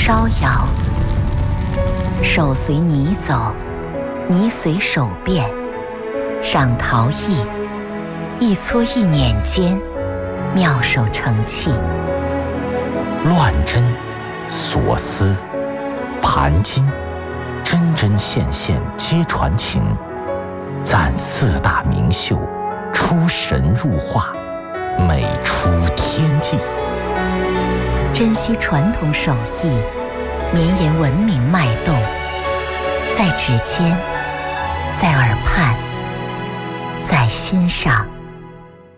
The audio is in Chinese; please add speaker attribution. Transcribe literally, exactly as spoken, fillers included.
Speaker 1: 稍遥，手随泥走，泥随手变。赏陶艺，一撮一捻间，妙手成器。
Speaker 2: 乱真所思，盘金针针线线皆传情。赞四大名秀，出神入化，美出天际。
Speaker 1: 珍惜传统手艺，绵延文明脉动，在指尖，在耳畔，在心上。